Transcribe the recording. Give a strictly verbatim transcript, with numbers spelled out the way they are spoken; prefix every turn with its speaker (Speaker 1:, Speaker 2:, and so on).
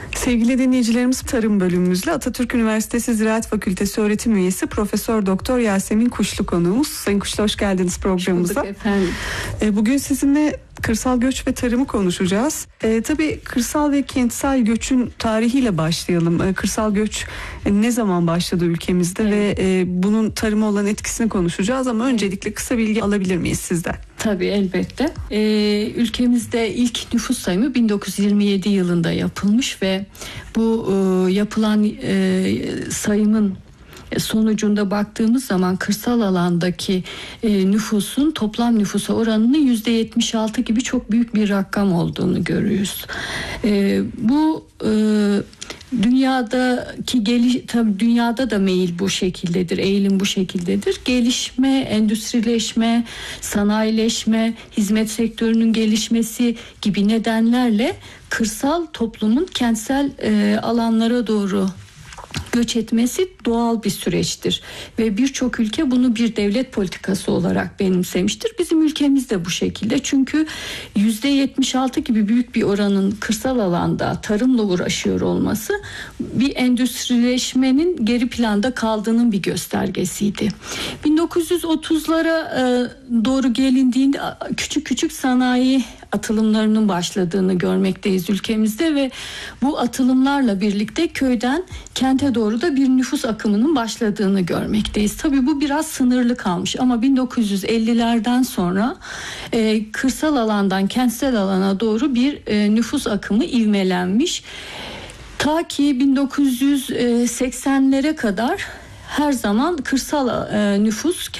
Speaker 1: Sevgili dinleyicilerimiz, tarım bölümümüzle Atatürk Üniversitesi Ziraat Fakültesi öğretim üyesi Profesör Doktor Yasemin Kuşlu konuğumuz. Sayın Kuşlu, hoş geldiniz programımıza.
Speaker 2: Hoş bulduk efendim.
Speaker 1: Bugün sizinle kırsal göç ve tarımı konuşacağız. E, tabii kırsal ve kentsel göçün tarihiyle başlayalım. E, kırsal göç e, ne zaman başladı ülkemizde, evet, ve e, bunun tarıma olan etkisini konuşacağız ama öncelikle kısa bilgi alabilir miyiz sizden?
Speaker 2: Tabii, elbette. Ee, ülkemizde ilk nüfus sayımı bin dokuz yüz yirmi yedi yılında yapılmış ve bu e, yapılan e, sayımın sonucunda baktığımız zaman kırsal alandaki e, nüfusun toplam nüfusa oranının yüzde yetmiş altı gibi çok büyük bir rakam olduğunu görüyoruz. E, bu e, dünyadaki geliş, tabii dünyada da meyil bu şekildedir, eğilim bu şekildedir. Gelişme, endüstrileşme, sanayileşme, hizmet sektörünün gelişmesi gibi nedenlerle kırsal toplumun kentsel e, alanlara doğru göç etmesi doğal bir süreçtir ve birçok ülke bunu bir devlet politikası olarak benimsemiştir. Bizim ülkemiz de bu şekilde, çünkü yüzde yetmiş altı gibi büyük bir oranın kırsal alanda tarımla uğraşıyor olması bir endüstrileşmenin geri planda kaldığının bir göstergesiydi. bin dokuz yüz otuzlara doğru gelindiğinde küçük küçük sanayi atılımlarının başladığını görmekteyiz ülkemizde ve bu atılımlarla birlikte köyden kente doğru da bir nüfus akımının başladığını görmekteyiz. Tabii bu biraz sınırlı kalmış ama bin dokuz yüz ellilerden sonra e, kırsal alandan kentsel alana doğru bir e, nüfus akımı ivmelenmiş. Ta ki bin dokuz yüz seksenlere kadar her zaman kırsal e, nüfus